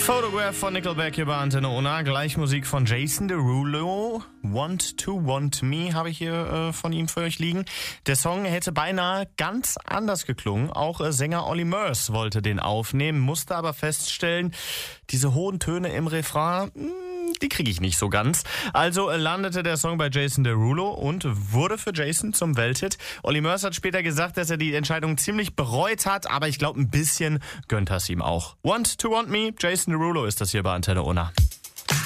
Photograph von Nickelback hier bei Antenne Ona. Gleich Musik von Jason Derulo. Want to Want Me habe ich hier von ihm für euch liegen. Der Song hätte beinahe ganz anders geklungen. Auch Sänger Olly Murs wollte den aufnehmen, musste aber feststellen, diese hohen Töne im Refrain, die kriege ich nicht so ganz. Also landete der Song bei Jason Derulo und wurde für Jason zum Welthit. Olly Murs hat später gesagt, dass er die Entscheidung ziemlich bereut hat, aber ich glaube, ein bisschen gönnt er es ihm auch. Want to Want Me, Jason Derulo ist das hier bei Antenne Ona.